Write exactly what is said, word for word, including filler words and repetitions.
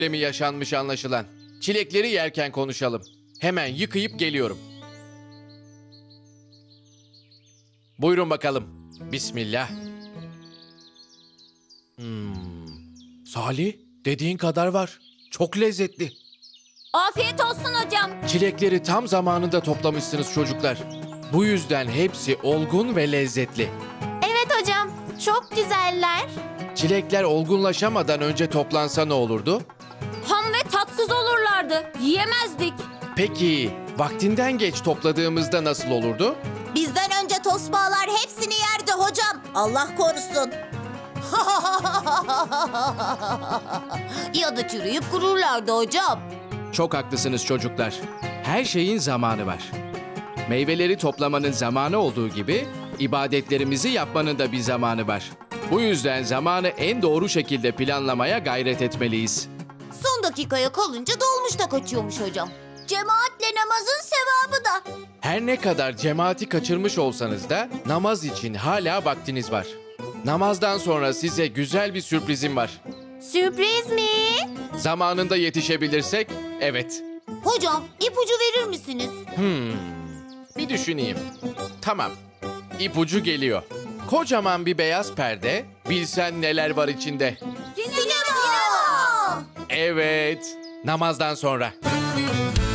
mi yaşanmış anlaşılan? Çilekleri yerken konuşalım. Hemen yıkayıp geliyorum. Buyurun bakalım. Bismillah. Hmm. Salih, dediğin kadar var. Çok lezzetli. Afiyet olsun hocam. Çilekleri tam zamanında toplamışsınız çocuklar. Bu yüzden hepsi olgun ve lezzetli. Evet hocam. Çok güzeller. Çilekler olgunlaşamadan önce toplansa ne olurdu? Ham ve tatsız olurlardı. Yiyemezdik. Peki, vaktinden geç topladığımızda nasıl olurdu? Bizden önce tosbağalar hepsini yerdi hocam. Allah korusun. Ya da çürüyüp kururlardı hocam. Çok haklısınız çocuklar. Her şeyin zamanı var. Meyveleri toplamanın zamanı olduğu gibi ibadetlerimizi yapmanın da bir zamanı var. Bu yüzden zamanı en doğru şekilde planlamaya gayret etmeliyiz. Son dakikaya kalınca dolmuş da kaçıyormuş hocam. Cemaatle namazın sevabı da. Her ne kadar cemaati kaçırmış olsanız da namaz için hala vaktiniz var. Namazdan sonra size güzel bir sürprizim var. Sürpriz mi? Zamanında yetişebilirsek, evet. Hocam ipucu verir misiniz? Bir düşüneyim. Tamam, ipucu geliyor. Kocaman bir beyaz perde, bilsen neler var içinde. Sinema! Evet, namazdan sonra.